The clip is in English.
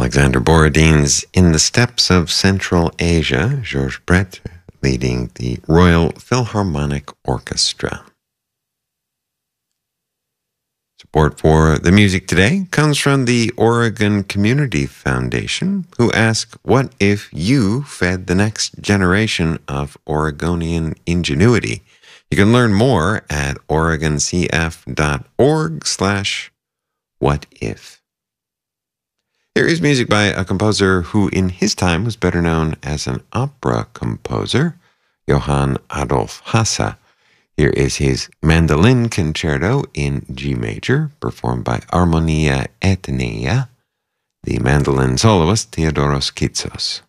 Alexander Borodin's In the Steppes of Central Asia, Georges Brett leading the Royal Philharmonic Orchestra. Support for the music today comes from the Oregon Community Foundation, who ask, what if you fed the next generation of Oregonian ingenuity? You can learn more at oregoncf.org/whatif. Here is music by a composer who in his time was better known as an opera composer, Johann Adolf Hasse. Here is his Mandolin Concerto in G major, performed by Harmonia Atenea, the mandolin soloist Theodoros Kitsos.